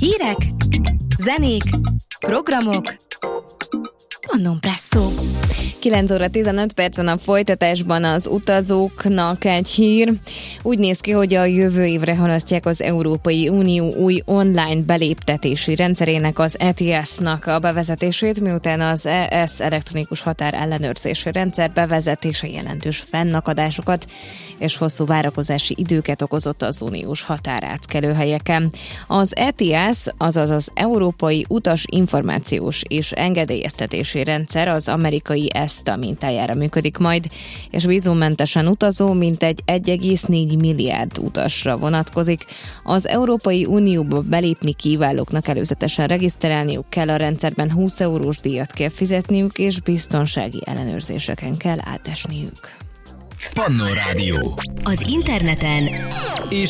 Hírek, zenék, programok, Pannón Presszó. 9 óra 15 perc van a folytatásban az utazóknak egy hír. Úgy néz ki, hogy a jövő évre halasztják az Európai Unió új online beléptetési rendszerének, az ETIAS-nak a bevezetését, miután az ES elektronikus határellenőrzési rendszer bevezetése jelentős fennakadásokat és hosszú várakozási időket okozott az uniós határátkelőhelyeken. Az ETIAS, azaz az Európai Utas Információs és Engedélyeztetési Rendszer az amerikai ESTA mintájára működik majd, és vízummentesen utazó mintegy 1,4 milliárd utasra vonatkozik. Az Európai Unióba belépni kívánóknak előzetesen regisztrálniuk kell, a rendszerben 20 eurós díjat kell fizetniük, és biztonsági ellenőrzéseken kell átesniük. Pannón Rádió. Az interneten És